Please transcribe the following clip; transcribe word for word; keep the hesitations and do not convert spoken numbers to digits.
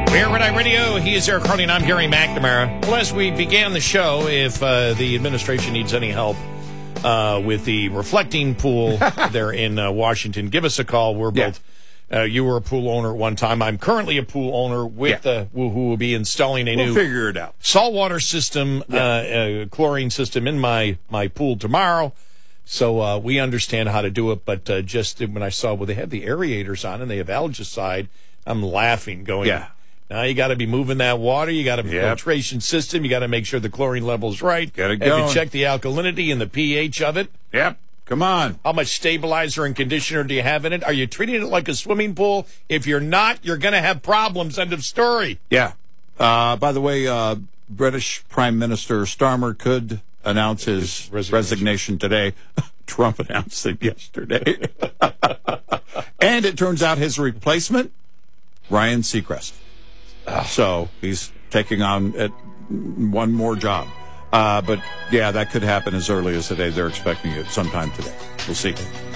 We're Red Eye Radio. He is Eric Harley, and I'm Gary McNamara. Well, as we began the show, if uh, the administration needs any help uh, with the reflecting pool there in uh, Washington, give us a call. We're Yeah. both. Uh, you were a pool owner at one time. I'm currently a pool owner with Yeah. uh, who who will be installing a We'll new figure it out. saltwater system, Yeah. uh, uh, chlorine system in my, my pool tomorrow. So uh, we understand how to do it. But uh, just when I saw, well, they have the aerators on and they have algicide, I'm laughing, going, Yeah. now you got to be moving that water. You got a Yep. filtration system. You got to make sure the chlorine level's right. Got it Have going. you check the alkalinity and the pH of it? Yep. Come on. How much stabilizer and conditioner do you have in it? Are you treating it like a swimming pool? If you're not, you're going to have problems. End of story. Yeah. Uh, by the way, uh, British Prime Minister Starmer could announce his His resignation. resignation. today. Trump announced it yesterday. And it turns out his replacement, Ryan Seacrest. So he's taking on uh, one more job. Uh, but, yeah, that could happen as early as today. They're expecting it sometime today. We'll see.